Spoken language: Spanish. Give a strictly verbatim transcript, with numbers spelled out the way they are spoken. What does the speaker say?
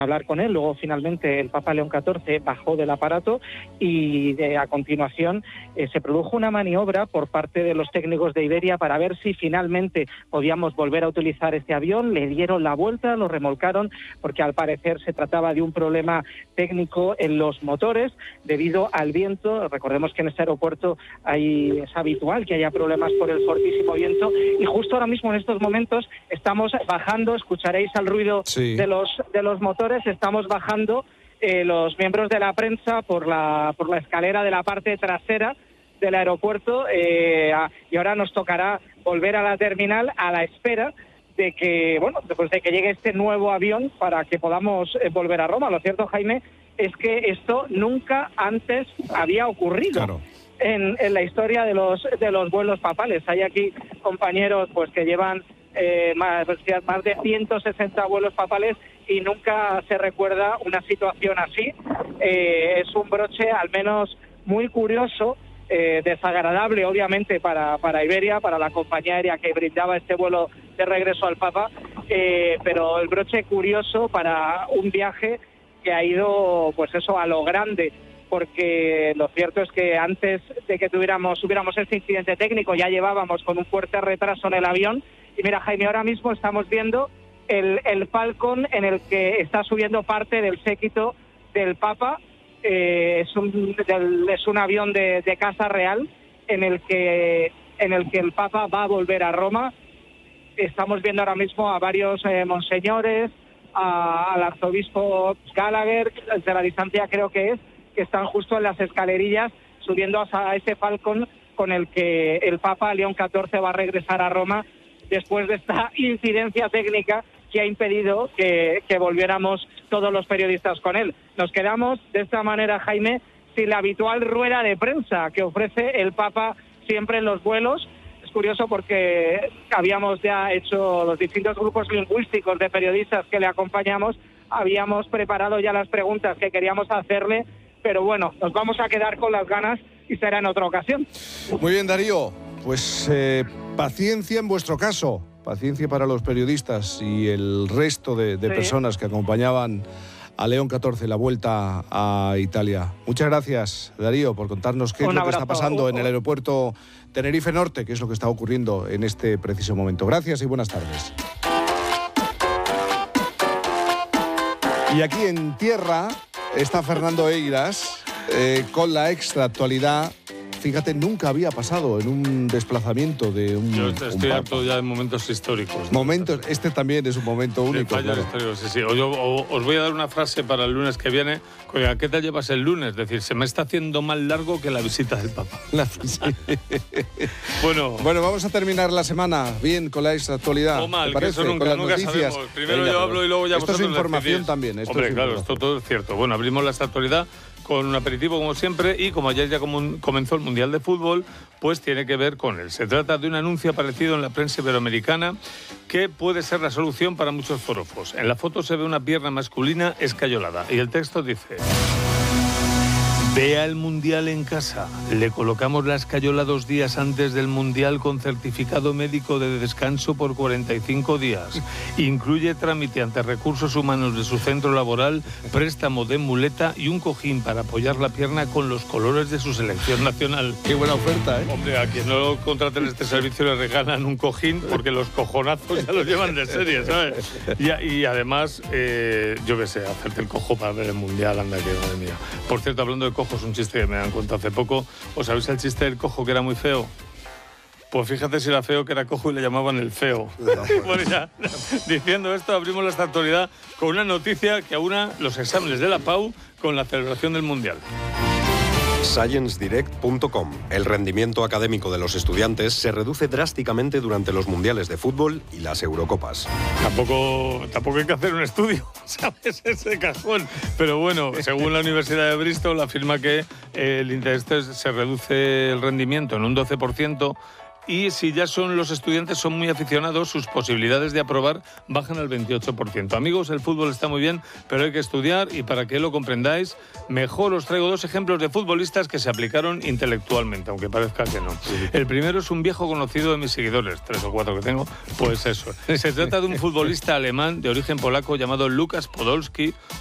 hablar con él. Luego finalmente el Papa León catorce bajó del aparato y de, a continuación eh, se produjo una maniobra por parte de los técnicos de Iberia para ver si finalmente podíamos volver a utilizar este avión. Le dieron la vuelta, lo remolcaron, porque al parecer se trataba de un problema técnico en los motores debido al viento. Recordemos que en este aeropuerto hay, es habitual que haya problemas por el fortísimo viento, y justo ahora mismo en estos momentos estamos bajando, escucharéis el ruido sí. de los de los motores. Estamos bajando eh, los miembros de la prensa por la por la escalera de la parte trasera del aeropuerto eh, a, y ahora nos tocará volver a la terminal a la espera de que, bueno, después de que llegue este nuevo avión para que podamos eh, volver a Roma. Lo cierto, Jaime, es que esto nunca antes había ocurrido. Claro. En, en la historia de los de los vuelos papales. Hay aquí compañeros pues que llevan eh, más, más de ciento sesenta vuelos papales y nunca se recuerda una situación así. Eh, es un broche al menos muy curioso, eh, desagradable obviamente para, para Iberia, para la compañía aérea que brindaba este vuelo de regreso al Papa, eh, pero el broche curioso para un viaje que ha ido pues eso a lo grande, porque lo cierto es que antes de que tuviéramos hubiéramos este incidente técnico ya llevábamos con un fuerte retraso en el avión. Y mira, Jaime, ahora mismo estamos viendo el, el Falcon en el que está subiendo parte del séquito del Papa. Eh, es, un, del, es un avión de, de Casa Real en el que en el que el Papa va a volver a Roma. Estamos viendo ahora mismo a varios eh, monseñores, a, al arzobispo Gallagher, de la distancia creo que es, que están justo en las escalerillas subiendo a ese Falcon con el que el Papa León catorce va a regresar a Roma después de esta incidencia técnica que ha impedido que, que volviéramos todos los periodistas con él. Nos quedamos de esta manera, Jaime, sin la habitual rueda de prensa que ofrece el Papa siempre en los vuelos. Es curioso porque habíamos ya hecho los distintos grupos lingüísticos de periodistas que le acompañamos, habíamos preparado ya las preguntas que queríamos hacerle, pero bueno, nos vamos a quedar con las ganas y será en otra ocasión. Muy bien, Darío. Pues eh, paciencia en vuestro caso, paciencia para los periodistas y el resto de, de sí. personas que acompañaban a León catorce la vuelta a Italia. Muchas gracias, Darío, por contarnos qué Un es lo abrazo. que está pasando en el aeropuerto Tenerife Norte, qué es lo que está ocurriendo en este preciso momento. Gracias y buenas tardes. Y aquí en tierra está Fernando Eiras eh, con la extra actualidad. Fíjate, nunca había pasado en un desplazamiento de un Yo estoy un harto ya de momentos históricos. Momentos, este también es un momento único. De claro. históricos, sí, sí. O yo, o, os voy a dar una frase para el lunes que viene. Oiga, ¿qué te llevas el lunes? Es decir, se me está haciendo más largo que la visita del Papa. La, sí. bueno, bueno, vamos a terminar la semana bien con la extra actualidad. O mal, ¿te parece? Que eso nunca, con las nunca noticias. sabemos. Primero Venga, yo hablo y luego ya esto vosotros es información decidís. también. Esto Hombre, es claro, esto todo es cierto. Bueno, abrimos la extra actualidad con un aperitivo como siempre y como ayer ya comenzó el Mundial de Fútbol, pues tiene que ver con él. Se trata de un anuncio aparecido en la prensa iberoamericana que puede ser la solución para muchos forofos. En la foto se ve una pierna masculina escayolada y el texto dice: vea el Mundial en casa. Le colocamos la escayola dos días antes del Mundial con certificado médico de descanso por cuarenta y cinco días. Incluye trámite ante recursos humanos de su centro laboral, préstamo de muleta y un cojín para apoyar la pierna con los colores de su selección nacional. Qué buena oferta, ¿eh? Hombre, a quien no contraten este servicio le regalan un cojín porque los cojonazos ya los llevan de serie, ¿sabes? Y, y además, eh, yo qué sé, hacerte el cojo para ver el Mundial, anda que madre mía. Por cierto, hablando de cojo, es un chiste que me han contado hace poco. ¿Os sabéis el chiste del cojo que era muy feo? Pues fíjate si era feo que era cojo y le llamaban el feo. Bueno, ya, diciendo esto, abrimos esta actualidad con una noticia que aúna los exámenes de la Pau con la celebración del Mundial. Science Direct punto com. El rendimiento académico de los estudiantes se reduce drásticamente durante los mundiales de fútbol y las Eurocopas. Tampoco, tampoco hay que hacer un estudio, ¿sabes? Ese cajón. Pero bueno, según la Universidad de Bristol, afirma que el interés se reduce el rendimiento en un doce por ciento y si ya son los estudiantes, son muy aficionados, sus posibilidades de aprobar bajan al veintiocho por ciento. Amigos, el fútbol está muy bien, pero hay que estudiar, y para que lo comprendáis, mejor os traigo dos ejemplos de futbolistas que se aplicaron intelectualmente, aunque parezca que no. El primero es un viejo conocido de mis seguidores, tres o cuatro que tengo, pues eso. Se trata de un futbolista alemán de origen polaco llamado Lukas Podolski,